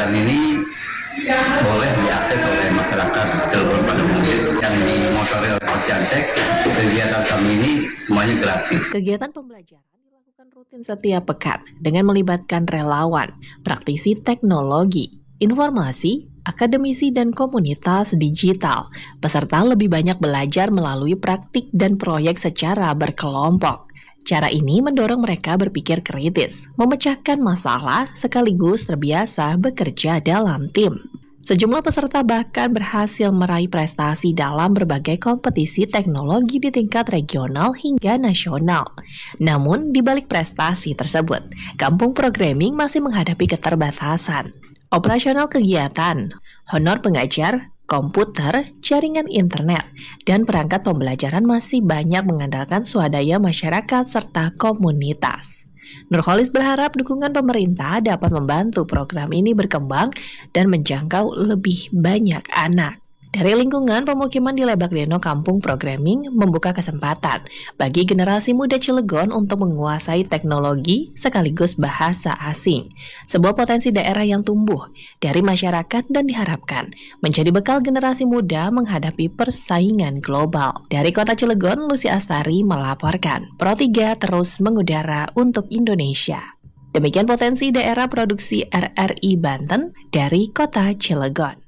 pembelajaran ini boleh diakses oleh masyarakat Cilegon pada umumnya yang dimotori oleh Posyantek. Kegiatan kami ini semuanya gratis. Kegiatan pembelajaran dilakukan rutin setiap pekan dengan melibatkan relawan, praktisi teknologi, informasi, akademisi, dan komunitas digital. Peserta lebih banyak belajar melalui praktik dan proyek secara berkelompok. Cara ini mendorong mereka berpikir kritis, memecahkan masalah, sekaligus terbiasa bekerja dalam tim. Sejumlah peserta bahkan berhasil meraih prestasi dalam berbagai kompetisi teknologi di tingkat regional hingga nasional. Namun, di balik prestasi tersebut, Kampung Programming masih menghadapi keterbatasan. Operasional kegiatan, honor pengajar, komputer, jaringan internet, dan perangkat pembelajaran masih banyak mengandalkan swadaya masyarakat serta komunitas. Nurholis berharap dukungan pemerintah dapat membantu program ini berkembang dan menjangkau lebih banyak anak. Dari lingkungan pemukiman di Lebak Deno, Kampung Programming membuka kesempatan bagi generasi muda Cilegon untuk menguasai teknologi sekaligus bahasa asing. Sebuah potensi daerah yang tumbuh dari masyarakat dan diharapkan menjadi bekal generasi muda menghadapi persaingan global. Dari kota Cilegon, Lucy Astari melaporkan, Pro 3 terus mengudara untuk Indonesia. Demikian potensi daerah produksi RRI Banten dari kota Cilegon.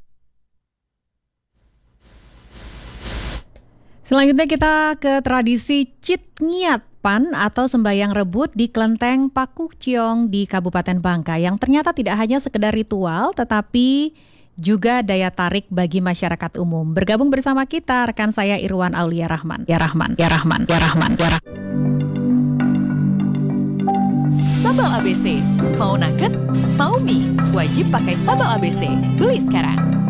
Selanjutnya kita ke tradisi Cit Ngiat Pan atau sembahyang rebut di Kelenteng Pakuh Ciong di Kabupaten Bangka yang ternyata tidak hanya sekedar ritual tetapi juga daya tarik bagi masyarakat umum. Bergabung bersama kita rekan saya Irwan Aulia Rahman. Ya Rahman. Sambal ABC, mau nugget, mau mie, wajib pakai sambal ABC. Beli sekarang.